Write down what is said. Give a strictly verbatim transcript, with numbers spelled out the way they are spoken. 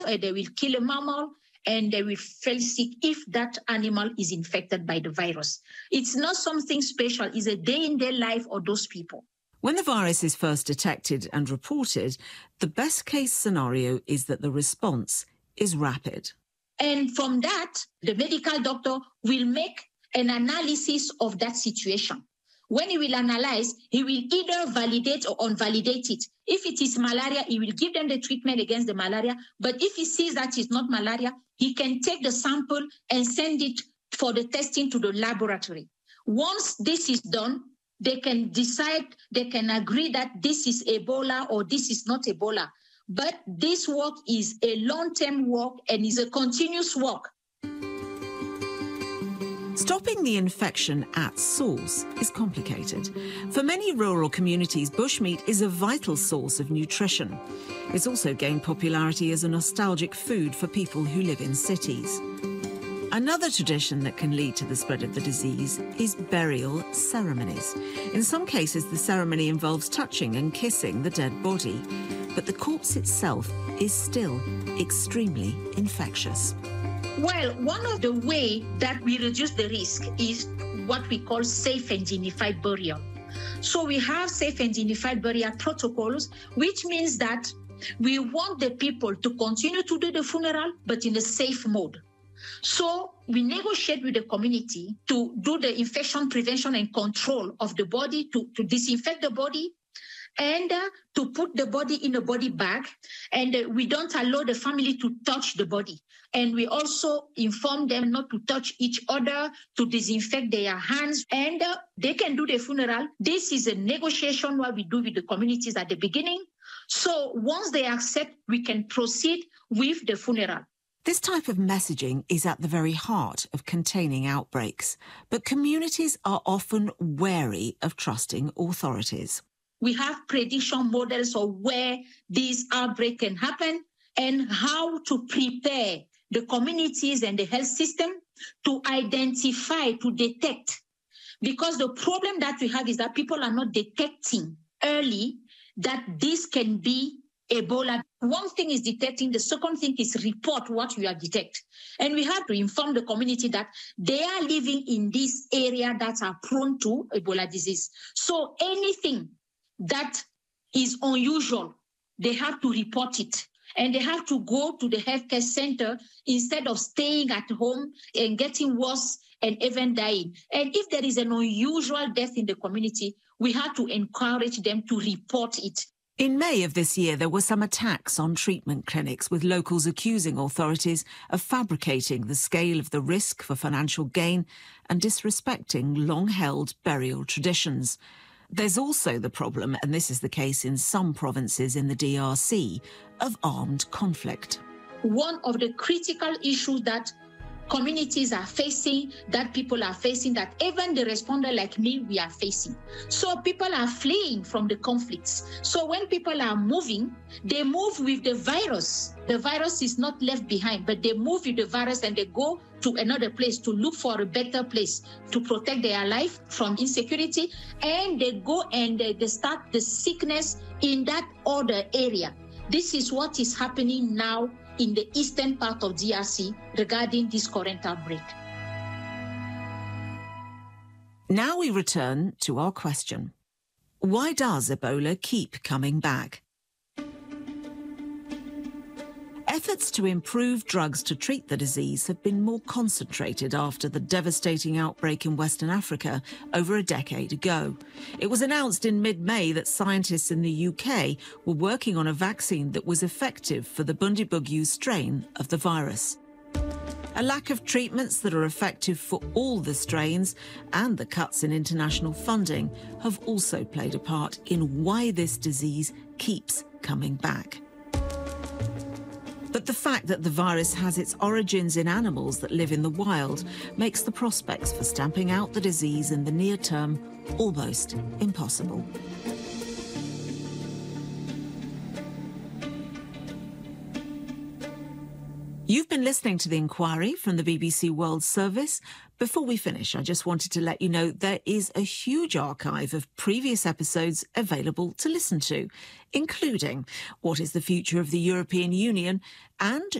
uh, they will kill a mammal, and they will fall sick if that animal is infected by the virus. It's not something special. It's a day-in-day life of those people. When the virus is first detected and reported, the best-case scenario is that the response is rapid. And from that, the medical doctor will make an analysis of that situation. When he will analyze, he will either validate or invalidate it. If it is malaria, he will give them the treatment against the malaria. But if he sees that it's not malaria, he can take the sample and send it for the testing to the laboratory. Once this is done, they can decide, they can agree that this is Ebola or this is not Ebola. But this work is a long-term work and is a continuous work. Stopping the infection at source is complicated. For many rural communities, bushmeat is a vital source of nutrition. It's also gained popularity as a nostalgic food for people who live in cities. Another tradition that can lead to the spread of the disease is burial ceremonies. In some cases, the ceremony involves touching and kissing the dead body, but the corpse itself is still extremely infectious. Well, one of the ways that we reduce the risk is what we call safe and dignified burial. So we have safe and dignified burial protocols, which means that we want the people to continue to do the funeral, but in a safe mode. So we negotiate with the community to do the infection prevention and control of the body, to, to disinfect the body, and uh, to put the body in a body bag. And uh, we don't allow the family to touch the body. And we also inform them not to touch each other, to disinfect their hands, and uh, they can do the funeral. This is a negotiation what we do with the communities at the beginning. So once they accept, we can proceed with the funeral. This type of messaging is at the very heart of containing outbreaks, but communities are often wary of trusting authorities. We have prediction models of where this outbreak can happen and how to prepare the communities and the health system to identify, to detect. Because the problem that we have is that people are not detecting early that this can be Ebola. One thing is detecting, the second thing is report what you have detected. And we have to inform the community that they are living in this area that are prone to Ebola disease. So anything that is unusual, they have to report it. And they have to go to the healthcare center instead of staying at home and getting worse and even dying. And if there is an unusual death in the community, we have to encourage them to report it. In May of this year, there were some attacks on treatment clinics, with locals accusing authorities of fabricating the scale of the risk for financial gain and disrespecting long-held burial traditions. There's also the problem, and this is the case in some provinces in the D R C, of armed conflict. One of the critical issues that communities are facing, that people are facing, that even the responder like me, we are facing. So people are fleeing from the conflicts. So when people are moving, they move with the virus. The virus is not left behind, but they move with the virus and they go to another place to look for a better place to protect their life from insecurity. And they go and they start the sickness in that other area. This is what is happening now in the eastern part of D R C regarding this current outbreak. Now we return to our question. Why does Ebola keep coming back? Efforts to improve drugs to treat the disease have been more concentrated after the devastating outbreak in Western Africa over a decade ago. It was announced in mid-May that scientists in the U K were working on a vaccine that was effective for the Bundibugyo strain of the virus. A lack of treatments that are effective for all the strains and the cuts in international funding have also played a part in why this disease keeps coming back. But the fact that the virus has its origins in animals that live in the wild makes the prospects for stamping out the disease in the near term almost impossible. You've been listening to The Inquiry from the B B C World Service. Before we finish, I just wanted to let you know there is a huge archive of previous episodes available to listen to, including What is the Future of the European Union and